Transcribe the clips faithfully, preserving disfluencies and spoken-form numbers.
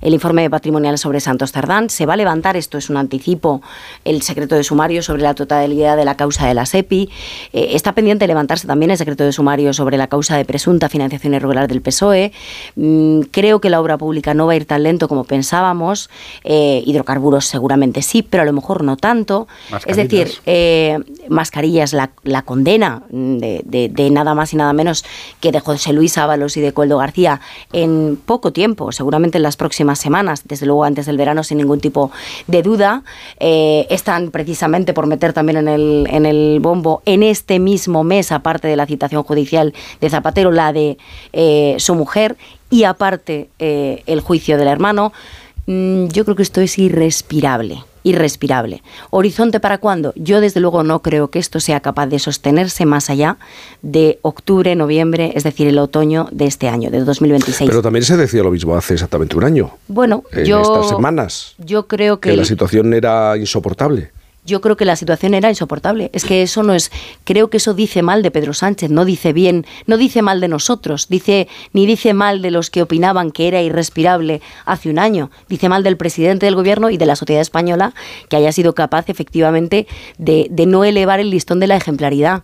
el informe patrimonial sobre Santos Cerdán. Se va a levantar, esto es un anticipo, el secreto de sumario sobre la totalidad de la causa de la SEPI. Eh, está pendiente de levantarse también el secreto de sumario sobre la causa de presunta financiación irregular del P S O E. Mm, creo que la obra pública no va a ir tan lento como pensábamos. Eh, hidrocarburos seguramente sí, pero a lo mejor no tanto. Es decir, eh, mascarillas, la, la condena de, de, de nada más y nada menos que de José Luis Ábalos y de Coldo García en poco tiempo, seguramente en las próximas semanas, desde luego antes del verano, sin ningún tipo de duda. Eh, están precisamente por meter también en el, en el bombo en este mismo mes, aparte de la citación judicial de Zapatero, la de eh, su mujer y aparte eh, el juicio del hermano. Mm, yo creo que esto es irrespirable. Irrespirable. ¿Horizonte para cuándo? Yo desde luego no creo que esto sea capaz de sostenerse más allá de octubre, noviembre, es decir, el otoño de este año, de dos mil veintiséis. Pero también se decía lo mismo hace exactamente un año. Bueno, en yo... estas semanas. Yo creo que... que la situación era insoportable. Yo creo que la situación era insoportable. Es que eso no es... Creo que eso dice mal de Pedro Sánchez, no dice bien, no dice mal de nosotros, dice ni dice mal de los que opinaban que era irrespirable hace un año. Dice mal del presidente del gobierno y de la sociedad española que haya sido capaz efectivamente de, de no elevar el listón de la ejemplaridad.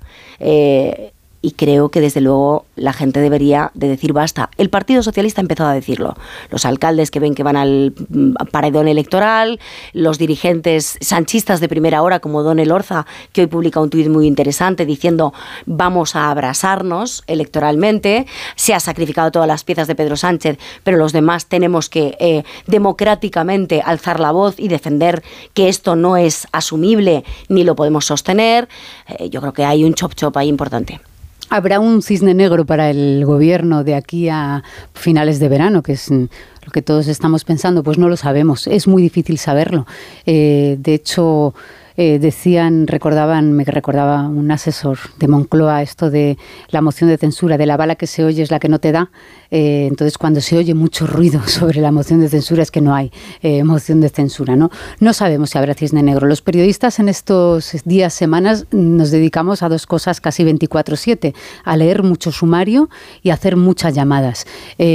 Eh, Y creo que, desde luego, la gente debería de decir basta. El Partido Socialista ha empezado a decirlo. Los alcaldes que ven que van al paredón electoral, los dirigentes sanchistas de primera hora, como Don Elorza, que hoy publica un tuit muy interesante diciendo vamos a abrazarnos electoralmente. Se ha sacrificado todas las piezas de Pedro Sánchez, pero los demás tenemos que eh, democráticamente alzar la voz y defender que esto no es asumible ni lo podemos sostener. Eh, yo creo que hay un chop-chop ahí importante. ¿Habrá un cisne negro para el gobierno de aquí a finales de verano, que es lo que todos estamos pensando? Pues no lo sabemos, es muy difícil saberlo. Eh, de hecho, eh, decían, recordaban, me recordaba un asesor de Moncloa esto de la moción de censura, de la bala que se oye es la que no te da. Eh, entonces, cuando se oye mucho ruido sobre la moción de censura es que no hay eh, moción de censura, ¿no? No sabemos si habrá cisne negro. Los periodistas en estos días, semanas, nos dedicamos a dos cosas casi veinticuatro siete, a leer mucho sumario y a hacer muchas llamadas.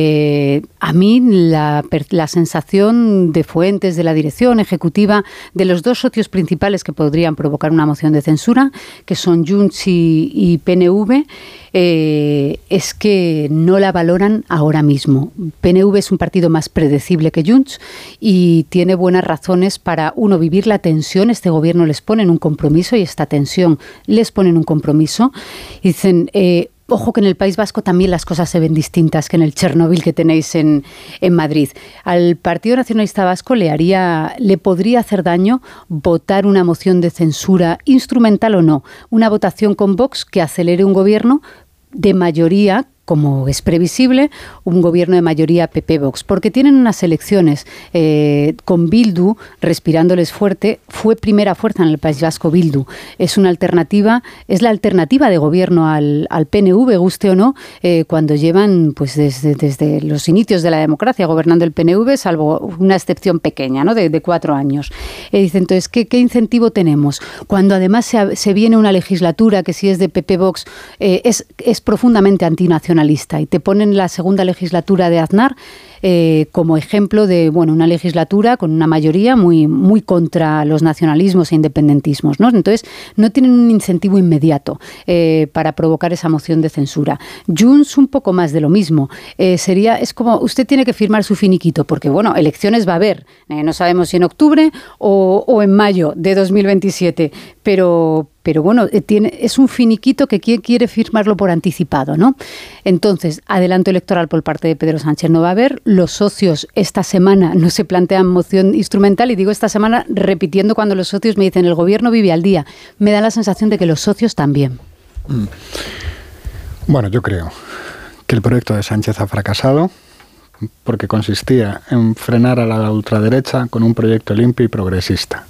Eh, a mí la, la sensación de fuentes de la dirección ejecutiva de los dos socios principales que podrían provocar una moción de censura, que son Junts y, y P N V, eh, es que no la valoran ahora mismo. P N V es un partido más predecible que Junts y tiene buenas razones para, uno, vivir la tensión. Este gobierno les pone en un compromiso y esta tensión les pone en un compromiso. Y dicen... Eh, Ojo que en el País Vasco también las cosas se ven distintas que en el Chernóbil que tenéis en, en Madrid. Al Partido Nacionalista Vasco le haría, le podría hacer daño votar una moción de censura, instrumental o no, una votación con Vox que acelere un gobierno de mayoría, como es previsible, un gobierno de mayoría P P-Vox, porque tienen unas elecciones eh, con Bildu respirándoles fuerte. Fue primera fuerza en el País Vasco Bildu. Es una alternativa, es la alternativa de gobierno al, al P N V, guste o no, eh, cuando llevan pues desde, desde los inicios de la democracia gobernando el P N V, salvo una excepción pequeña, ¿no?, de, de cuatro años. Eh, dice, entonces, ¿qué, ¿qué incentivo tenemos? Cuando además se, se viene una legislatura que, si es de P P-Vox, eh, es, es profundamente antinacional, y te ponen la segunda legislatura de Aznar eh, como ejemplo de, bueno, una legislatura con una mayoría muy, muy contra los nacionalismos e independentismos, ¿no? Entonces, no tienen un incentivo inmediato eh, para provocar esa moción de censura. Junts un poco más de lo mismo. Eh, sería, es como, usted tiene que firmar su finiquito, porque, bueno, elecciones va a haber. Eh, no sabemos si en octubre o, o en mayo de dos mil veintisiete, pero... Pero bueno, tiene, es un finiquito que quiere firmarlo por anticipado, ¿no? Entonces, adelanto electoral por parte de Pedro Sánchez no va a haber. Los socios esta semana no se plantean moción instrumental, y digo esta semana repitiendo cuando los socios me dicen el gobierno vive al día. Me da la sensación de que los socios también. Mm. Bueno, yo creo que el proyecto de Sánchez ha fracasado porque consistía en frenar a la ultraderecha con un proyecto limpio y progresista.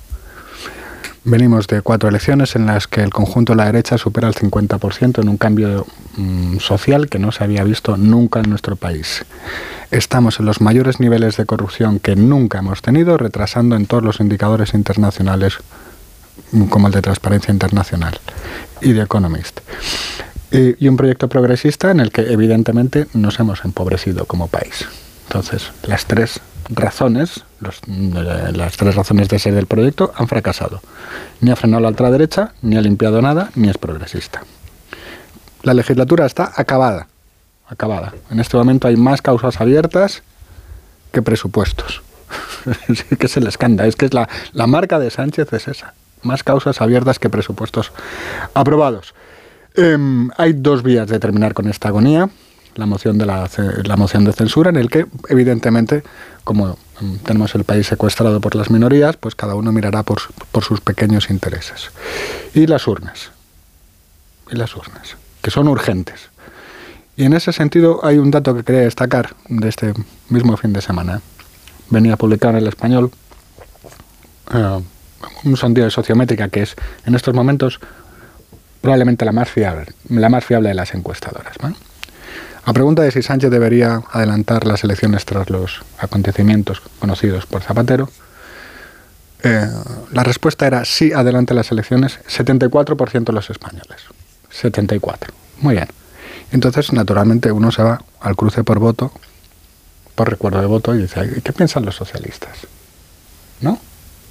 Venimos de cuatro elecciones en las que el conjunto de la derecha supera el cincuenta por ciento en un cambio mmm, social que no se había visto nunca en nuestro país. Estamos en los mayores niveles de corrupción que nunca hemos tenido, retrasando en todos los indicadores internacionales, como el de Transparencia Internacional y de Economist. Y, y un proyecto progresista en el que evidentemente nos hemos empobrecido como país. Entonces, las tres razones, los, las tres razones de ser del proyecto han fracasado. Ni ha frenado la ultraderecha, ni ha limpiado nada, ni es progresista. La legislatura está acabada, acabada. En este momento hay más causas abiertas que presupuestos. Es que es el escándalo, es que es la, la marca de Sánchez es esa. Más causas abiertas que presupuestos aprobados. Eh, hay dos vías de terminar con esta agonía. La moción de la, la moción de censura, en el que, evidentemente, como tenemos el país secuestrado por las minorías, pues cada uno mirará por, por sus pequeños intereses. Y las urnas. Y las urnas, que son urgentes. Y en ese sentido hay un dato que quería destacar de este mismo fin de semana. Venía publicado en El Español uh, un sondeo de Sociométrica que es, en estos momentos, probablemente la más fiable, la más fiable de las encuestadoras, ¿no? A pregunta de si Sánchez debería adelantar las elecciones tras los acontecimientos conocidos por Zapatero, eh, la respuesta era sí, adelante las elecciones, setenta y cuatro por ciento de los españoles. setenta y cuatro. Muy bien. Entonces, naturalmente, uno se va al cruce por voto, por recuerdo de voto, y dice, ¿qué piensan los socialistas? ¿No?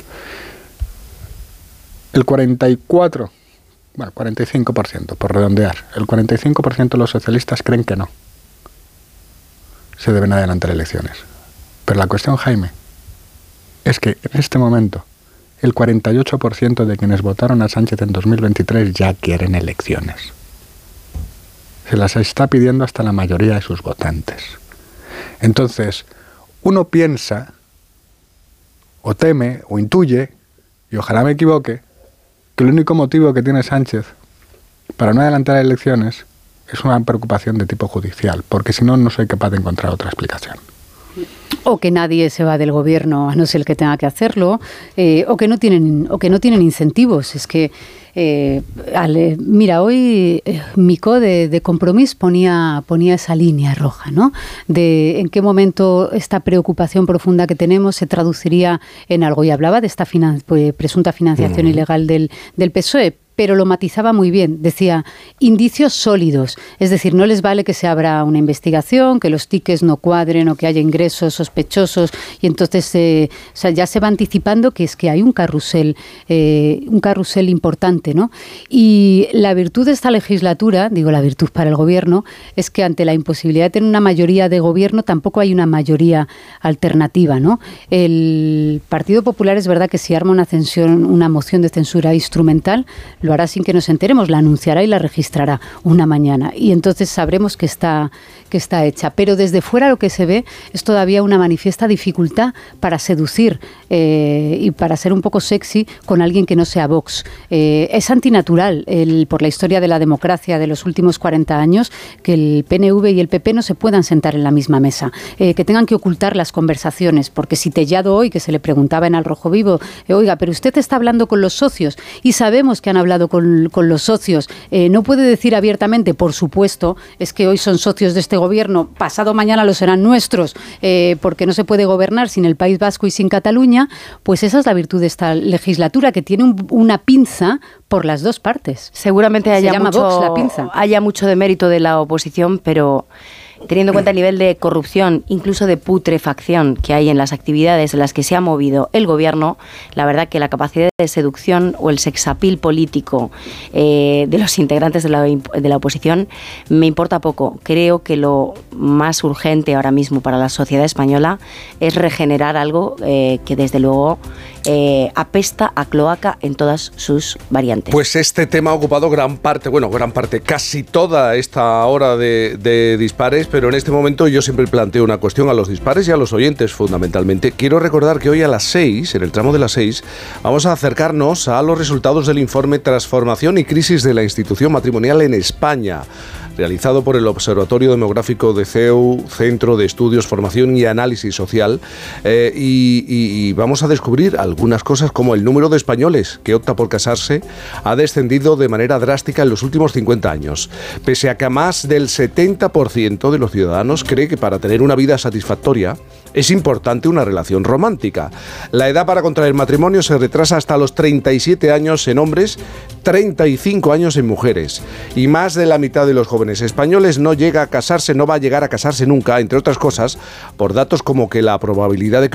El cuarenta y cuatro, bueno, cuarenta y cinco por ciento, por redondear, el cuarenta y cinco por ciento de los socialistas creen que no se deben adelantar elecciones. Pero la cuestión, Jaime, es que en este momento el cuarenta y ocho por ciento de quienes votaron a Sánchez en dos mil veintitrés ya quieren elecciones. Se las está pidiendo hasta la mayoría de sus votantes. Entonces, uno piensa, o teme, o intuye, y ojalá me equivoque, que el único motivo que tiene Sánchez para no adelantar elecciones es una preocupación de tipo judicial, porque si no, no soy capaz de encontrar otra explicación. O que nadie se va del gobierno a no ser el que tenga que hacerlo, eh, o que no tienen, o que no tienen incentivos. Es que, eh, Ale, mira, hoy eh, Micó de, de Compromís ponía, ponía esa línea roja, ¿no? De en qué momento esta preocupación profunda que tenemos se traduciría en algo. Y hablaba de esta finan- pues, presunta financiación mm. ilegal del, del P S O E. Pero lo matizaba muy bien, decía, indicios sólidos, es decir, no les vale que se abra una investigación, que los tickets no cuadren o que haya ingresos sospechosos y entonces eh, o sea, ya se va anticipando que es que hay un carrusel, eh, un carrusel importante, ¿no? Y la virtud de esta legislatura, digo la virtud para el gobierno, es que ante la imposibilidad de tener una mayoría de gobierno tampoco hay una mayoría alternativa, ¿no? El Partido Popular es verdad que si arma una, censura, una moción de censura instrumental, lo hará sin que nos enteremos, la anunciará y la registrará una mañana y entonces sabremos que está, que está hecha. Pero desde fuera lo que se ve es todavía una manifiesta dificultad para seducir eh, y para ser un poco sexy con alguien que no sea Vox. Eh, es antinatural el, por la historia de la democracia de los últimos cuarenta años que el P N V y el P P no se puedan sentar en la misma mesa, eh, que tengan que ocultar las conversaciones, porque si Tellado hoy, que se le preguntaba en Al Rojo Vivo, eh, oiga, pero usted está hablando con los socios y sabemos que han hablado Con, con los socios, eh, no puede decir abiertamente, por supuesto, es que hoy son socios de este gobierno, pasado mañana lo serán nuestros, eh, porque no se puede gobernar sin el País Vasco y sin Cataluña, pues esa es la virtud de esta legislatura, que tiene un, una pinza por las dos partes. Seguramente haya, Se llama mucho, Vox la pinza. haya mucho de mérito de la oposición, pero teniendo en cuenta el nivel de corrupción, incluso de putrefacción que hay en las actividades en las que se ha movido el gobierno, la verdad que la capacidad de seducción o el sexapil político eh, de los integrantes de la, de la oposición me importa poco. Creo que lo más urgente ahora mismo para la sociedad española es regenerar algo eh, que desde luego eh, apesta a cloaca en todas sus variantes. Pues este tema ha ocupado gran parte, bueno, gran parte, casi toda esta hora de, de dispares, pero en este momento yo siempre planteo una cuestión a los dispares y a los oyentes fundamentalmente. Quiero recordar que hoy a las seis, en el tramo de las seis, vamos a acercarnos a los resultados del informe Transformación y Crisis de la Institución Matrimonial en España, realizado por el Observatorio Demográfico de C E U, Centro de Estudios, Formación y Análisis Social, eh, y, y, y vamos a descubrir algunas cosas como el número de españoles que opta por casarse ha descendido de manera drástica en los últimos cincuenta años, pese a que más del setenta por ciento de los ciudadanos cree que para tener una vida satisfactoria es importante una relación romántica. La edad para contraer matrimonio se retrasa hasta los treinta y siete años en hombres, treinta y cinco años en mujeres, y más de la mitad de los jóvenes jóvenes españoles no llega a casarse, no va a llegar a casarse nunca, entre otras cosas, por datos como que la probabilidad de que